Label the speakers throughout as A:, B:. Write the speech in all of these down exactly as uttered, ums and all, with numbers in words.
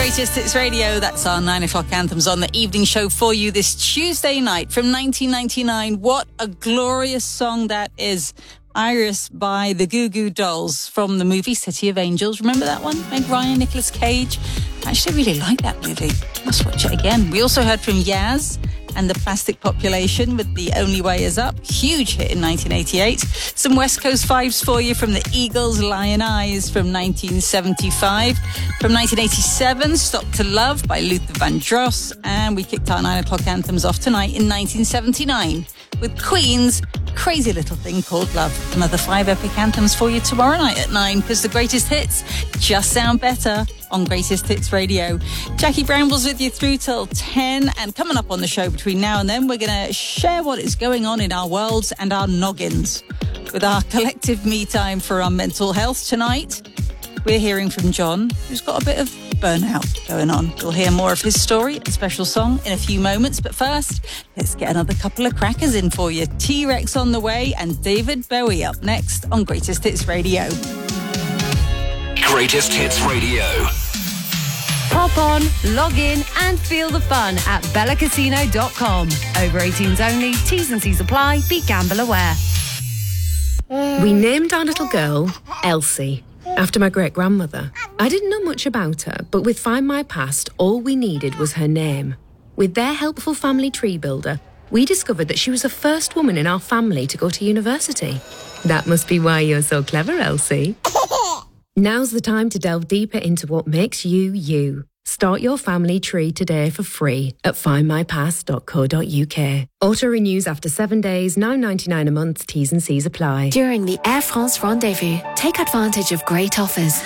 A: Greatest Hits Radio. That's our nine o'clock anthems on the evening show for you this Tuesday night from nineteen ninety-nine. What a glorious song that is. Iris by the Goo Goo Dolls from the movie City of Angels. Remember that one? Meg Ryan, Nicolas Cage. I actually really like that movie. Must watch it again. We also heard from Yaz and the Plastic Population with The Only Way Is Up. Huge hit in nineteen eighty-eight. Some West Coast fives for you from the Eagles, Lion Eyes from nineteen seventy-five. From nineteen eighty-seven, Stop to Love by Luther Vandross. And we kicked our nine o'clock anthems off tonight in nineteen seventy-nine with Queen's Crazy Little Thing Called Love. Another five epic anthems for you tomorrow night at nine, because the greatest hits just sound better on Greatest Hits Radio. Jackie Brambles with you through till ten, and coming up on the show between now and then, we're going to share what is going on in our worlds and our noggins with our collective me time for our mental health tonight. We're hearing from John, who's got a bit of burnout going on. We'll hear more of his story and special song in a few moments, but first, let's get another couple of crackers in for you. T-Rex on the way and David Bowie up next on Greatest Hits Radio.
B: Greatest Hits Radio.
C: Pop on, log in and feel the fun at bella casino dot com. Over eighteens only, T's and C's apply, be gamble aware.
D: We named our little girl Elsie, after my great-grandmother. I didn't know much about her, but with Find My Past, all we needed was her name. With their helpful family tree builder, we discovered that she was the first woman in our family to go to university. That must be why you're so clever, Elsie. Now's the time to delve deeper into what makes you, you. Start your family tree today for free at find my past dot co dot uk. Auto renews after seven days, nine ninety-nine a month, T's and C's apply.
E: During the Air France Rendezvous, take advantage of great offers.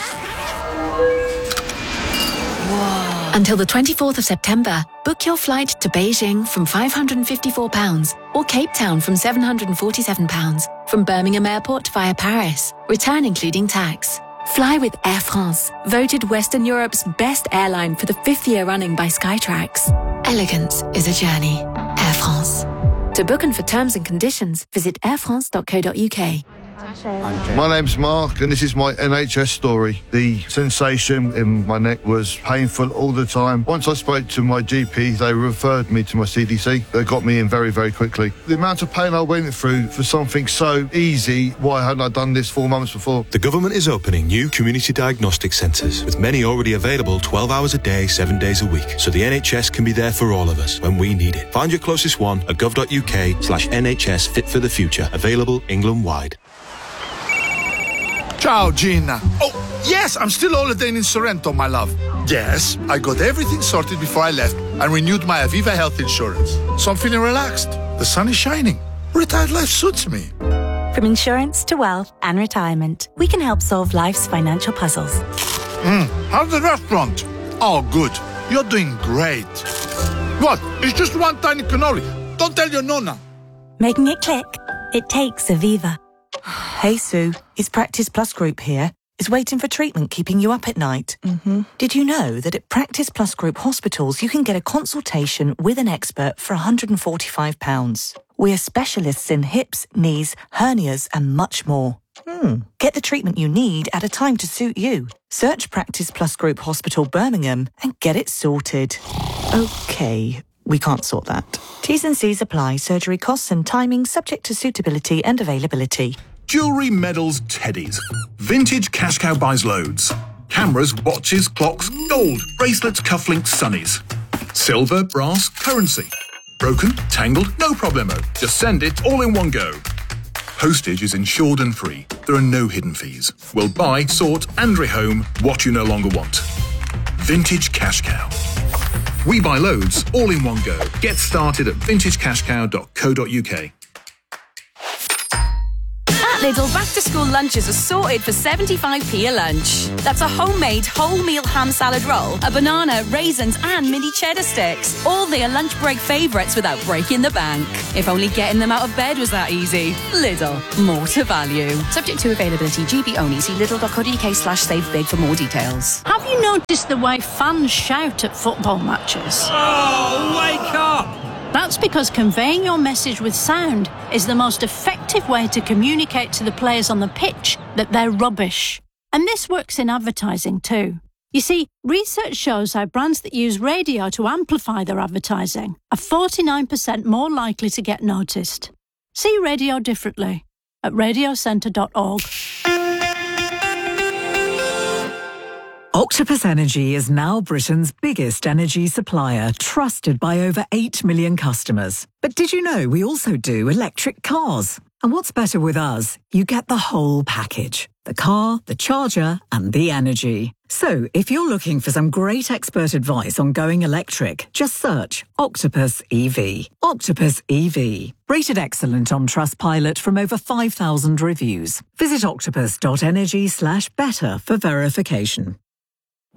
E: Whoa. Until the twenty-fourth of September, book your flight to Beijing from five hundred fifty-four pounds or Cape Town from seven hundred forty-seven pounds, from Birmingham Airport via Paris, return including tax. Fly with Air France, voted Western Europe's best airline for the fifth year running by Skytrax. Elegance is a journey. Air France. To book and for terms and conditions, visit air france dot co dot uk.
F: My name's Mark, and this is my N H S story. The sensation in my neck was painful all the time. Once I spoke to my G P, they referred me to my C D C. They got me in very, very quickly. The amount of pain I went through for something so easy, why hadn't I done this four months before?
G: The government is opening new community diagnostic centres, with many already available twelve hours a day, seven days a week, so the N H S can be there for all of us when we need it. Find your closest one at gov dot uk slash NHS Fit for the Future. Available England-wide.
H: Ciao, Gina. Oh, yes, I'm still holidaying in Sorrento, my love. Yes, I got everything sorted before I left and renewed my Aviva health insurance. So I'm feeling relaxed. The sun is shining. Retired life suits me.
I: From insurance to wealth and retirement, we can help solve life's financial puzzles.
H: Mm, how's the restaurant? Oh, good. You're doing great. What? It's just one tiny cannoli. Don't tell your nonna.
I: Making it click? It takes Aviva.
J: Hey, Sue. Is Practice Plus Group here? Is waiting for treatment keeping you up at night? Mm-hmm. Did you know that at Practice Plus Group hospitals you can get a consultation with an expert for one hundred forty-five pounds? We're specialists in hips, knees, hernias and much more. Hmm. Get the treatment you need at a time to suit you. Search Practice Plus Group Hospital Birmingham and get it sorted. Okay, we can't sort that. T's and C's apply. Surgery costs and timing subject to suitability and availability.
K: Jewellery, medals, teddies. Vintage Cash Cow buys loads. Cameras, watches, clocks, gold, bracelets, cufflinks, sunnies. Silver, brass, currency. Broken, tangled, no problemo. Just send it all in one go. Postage is insured and free. There are no hidden fees. We'll buy, sort and rehome what you no longer want. Vintage Cash Cow. We buy loads, all in one go. Get started at vintage cash cow dot co dot uk.
C: Lidl back-to-school lunches are sorted for seventy-five p a lunch. That's a homemade whole-meal ham salad roll, a banana, raisins and mini cheddar sticks. All their lunch break favourites without breaking the bank. If only getting them out of bed was that easy. Lidl, more to value. Subject to availability, G B only. See lidl dot co dot uk slash save big for more details.
L: Have you noticed the way fans shout at football matches?
M: Oh, wake up!
L: That's because conveying your message with sound is the most effective way to communicate to the players on the pitch that they're rubbish. And this works in advertising too. You see, research shows how brands that use radio to amplify their advertising are forty-nine percent more likely to get noticed. See radio differently at radio centre dot org.
B: Octopus Energy is now Britain's biggest energy supplier, trusted by over eight million customers. But did you know we also do electric cars? And what's better with us? You get the whole package. The car, the charger, and the energy. So, if you're looking for some great expert advice on going electric, just search Octopus E V. Octopus E V. Rated excellent on Trustpilot from over five thousand reviews. Visit octopus dot energy slash better for verification.